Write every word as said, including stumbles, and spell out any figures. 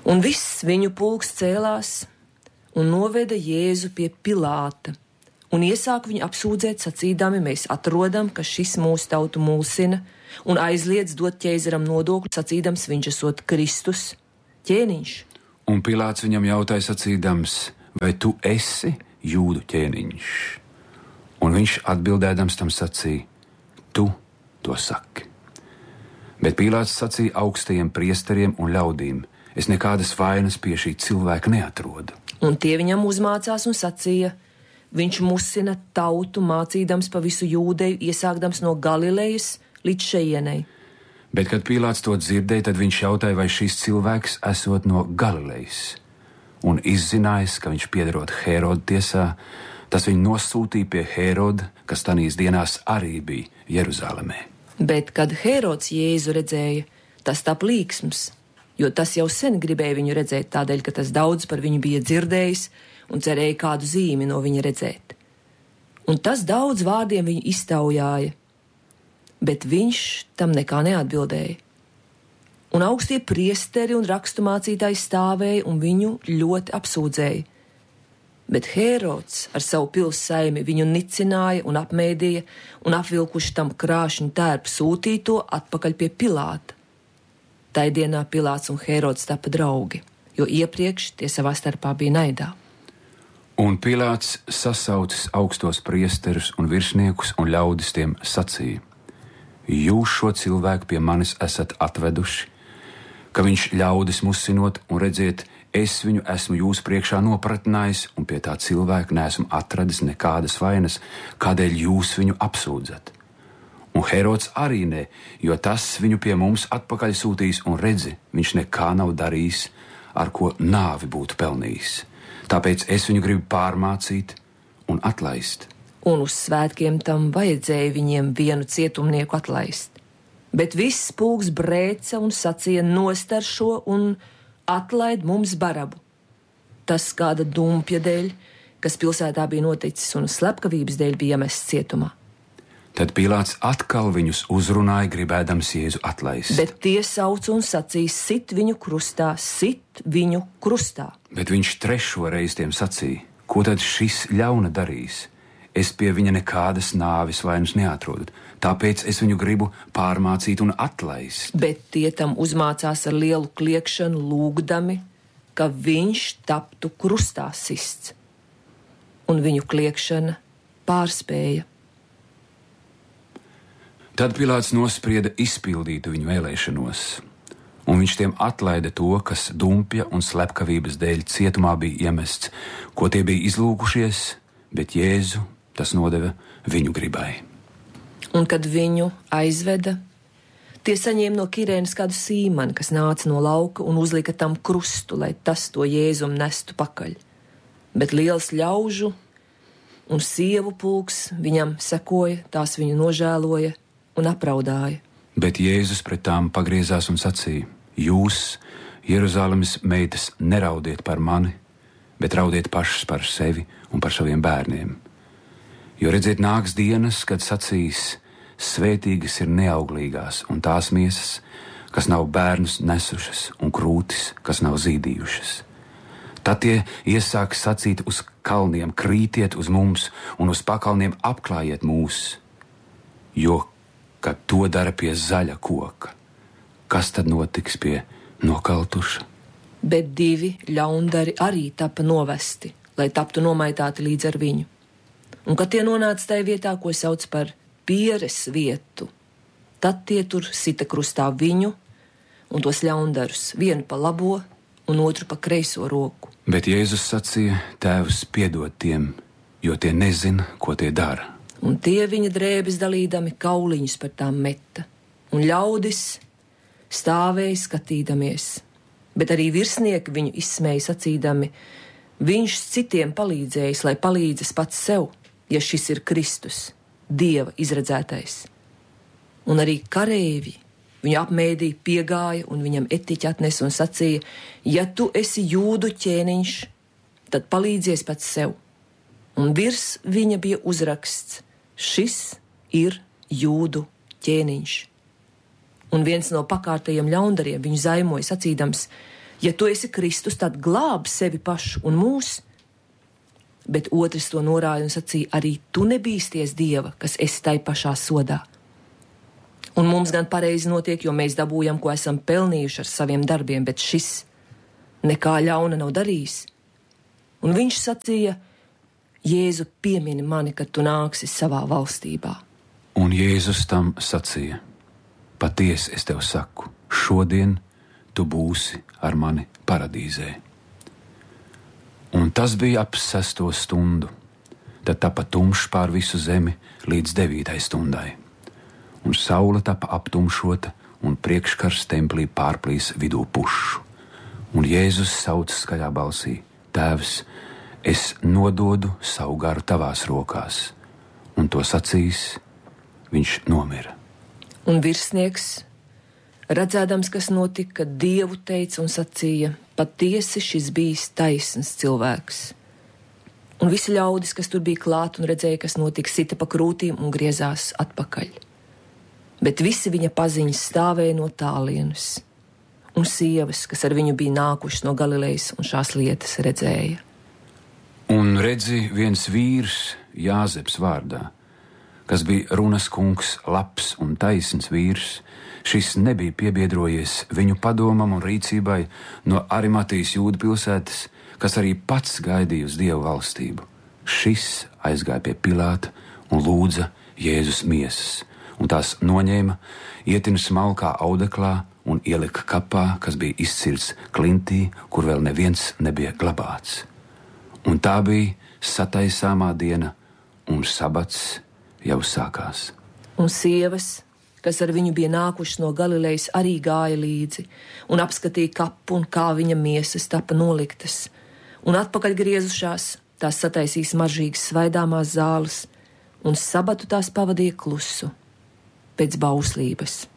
Un viss viņu pulks cēlās un noveda Jēzu pie Pilāta, un iesāk viņu apsūdzēt, sacīdami: mēs atrodam, ka šis mūsu tautu mulsina, un aizliedz dot ķeizaram nodokļu, sacīdams: viņš esot Kristus, ķēniņš. Un Pilāts viņam jautāja, sacīdams: vai tu esi Jūdu ķēniņš? Un viņš atbildēdams tam sacīja: tu to saki. Bet Pilāts sacīja augstajiem priesteriem un ļaudīm: es nekādas vainas pie šī cilvēka neatrodu. Un tie viņam uzmācās un sacīja: viņš musina tautu, mācīdams pa visu Jūdeju, iesākdams no Galilejas līdz šejienei. Bet, kad Pilāts to dzirdēja, tad viņš jautāja, vai šis cilvēks esot no Galilejas. Un izzinājis, ka viņš piederot Hēroda tiesā, tas viņu nosūtīja pie Hēroda, kas tanīs dienās arī bija Jeruzalemē. Bet, kad Hērods Jēzu redzēja, tas tap līksms, jo tas jau sen gribēja viņu redzēt, tādēļ, ka tas daudz par viņu bija dzirdējis un cerēja kādu zīmi no viņa redzēt. Un tas daudz vārdiem viņu iztaujāja, bet viņš tam nekā neatbildēja. Un augstie priesteri un raksturmācītāji stāvēja un viņu ļoti apsūdzēja. Bet Hērods ar savu pils saimi viņu nicināja un apmēdīja, un apvilkuši tam krāšņu tērpu sūtīja to atpakaļ pie Pilāta. Tai dienā Pilāts un Hērods tapa draugi, jo iepriekš tie savā starpā bija naidā. Un Pilāts sasaucis augstos priesterus un virsniekus un ļaudis tiem sacīja: jūs šo cilvēku pie manis esat atveduši, ka viņš ļaudis musinot, un redziet, es viņu esmu jūs priekšā nopratinājis, un pie tā cilvēka neesmu atradis nekādas vainas, kādēļ jūs viņu apsūdzat. Un Hērods arī ne, jo tas viņu pie mums atpakaļ sūtīs, un redzi, viņš nekā nav darījis, ar ko nāvi būtu pelnījis. Tāpēc es viņu gribu pārmācīt un atlaist. Un uz svētkiem tam vajadzēja viņiem vienu cietumnieku atlaist. Bet viss pulks brēca un sacīja: nost ar šo un atlaid mums Barabu. Tas kāda dumpja dēļ, kas pilsētā bija noticis, un slepkavības dēļ bija iemests cietumā. Tad Pilāts atkal viņus uzrunāja, gribēdams Jēzu atlaist. Bet tie sauca un sacīja: sit viņu krustā, sit viņu krustā. Bet viņš trešo reizi tiem sacīja: ko tad šis ļauna darīs? Es pie viņa nekādas nāves vainas neatrodu, tāpēc es viņu gribu pārmācīt un atlaist. Bet tie tam uzmācās ar lielu kliekšanu, lūgdami, ka viņš taptu krustā sists. Un viņu kliekšana pārspēja. Tad Pilāts nosprieda izpildīt viņu vēlēšanos, un viņš tiem atlaida to, kas dumpja un slepkavības dēļ cietumā bija iemests, ko tie bija izlūkušies, bet Jēzu tas nodeva viņu gribai. Un kad viņu aizveda, tie saņēma no Kirēnas kādu sīmani, kas nāca no lauka, un uzlika tam krustu, lai tas to Jēzum nestu pakaļ. Bet liels ļaužu un sievu pulks viņam sekoja, tās viņu nožēloja un apraudāja. Bet Jēzus pret tām pagriezās un sacīja: jūs, Jeruzalemes meitas, neraudiet par mani, bet raudiet pašas par sevi un par saviem bērniem. Jo redziet, nāks dienas, kad sacīs: svētīgas ir neauglīgās un tās miesas, kas nav bērnus nesušas, un krūtis, kas nav zīdījušas. Tad tie iesāks sacīt uz kalniem: krītiet uz mums, un uz pakalniem apklājiet mūs. Jo, kad to dara pie zaļa koka, kas tad notiks pie nokaltuša? Bet divi ļaundari arī tapa novesti, lai taptu nomaitāti līdz ar viņu. Un kad tie nonāca tajā vietā, ko sauc par pieres vietu, tad tie tur sita krustā viņu un tos ļaundarus, vienu pa labo un otru pa kreiso roku. Bet Jēzus sacīja: Tēvs, piedod tiem, jo tie nezina, ko tie dara. Un tie viņa drēbes dalīdami kauliņus par tām meta, un ļaudis stāvēja skatīdamies. Bet arī virsnieki viņu izsmēja sacīdami: viņš citiem palīdzējis, lai palīdzas pats sev, ja šis ir Kristus, Dieva izredzētais. Un arī kareivji viņu apmēdīja, piegāja un viņam etiķi atnesa un sacīja: ja tu esi Jūdu ķēniņš, tad palīdzies pats sev. Un virs viņa bija uzraksts: šis ir Jūdu ķēniņš. Un viens no pakārtajiem ļaundariem viņu zaimoja sacīdams: Ja tu esi Kristus, tad glāb sevi pašu un mūs. Bet otrs to norāja un sacīja, arī tu nebīsties Dieva, kas esi tai pašā sodā. Un mums gan pareizi notiek, jo mēs dabūjam, ko esam pelnījuši ar saviem darbiem, bet šis nekā ļauna nav darījis. Un viņš sacīja, Jēzu, piemini mani, kad tu nāksi savā valstībā. Un Jēzus tam sacīja, patiesi es tev saku, šodien tu būsi ar mani paradīzē. Un tas bija ap sesto stundu, tad tapa tumšs pār visu zemi līdz devītai stundai. Un saule tapa aptumšota, un priekškars templī pārplīs vidū pušu. Un Jēzus sauc skaļā balsī, Tēvs, es nododu savu garu tavās rokās, un to sacīs, viņš nomira. Un virsnieks, redzēdams, kas notika, Dievu teica un sacīja, patiesi šis bijis taisns cilvēks. Un visi ļaudis, kas tur bija klāt un redzēja, kas notika, sita pa krūtīm un griezās atpakaļ. Bet visi viņa paziņas stāvēja no tālienes, un sievas, kas ar viņu bija nākušas no Galilejas un šās lietas redzēja. Un redzi, viens vīrs, Jāzeps vārdā, kas bija runas kungs, labs un taisns vīrs, šis nebija piebiedrojies viņu padomam un rīcībai no Arimatijas Jūdu pilsētas, kas arī pats gaidīja uz Dievu valstību. Šis aizgāja pie Pilāta un lūdza Jēzus miesas, un tās noņēma, ietina smalkā audeklā un ielika kapā, kas bija izcirts klintī, kur vēl neviens nebija glabāts. Un tā bija sataisāmā diena, un sabats jau sākās. Un sievas, kas ar viņu bija nākušas no Galilejas, arī gāja līdzi un apskatīja kapu un kā viņa miesas tapa noliktas. Un atpakaļ griezušās, tās sataisīs maržīgas svaidāmās zāles, un sabatu tās pavadīja klusu, pēc bauslības.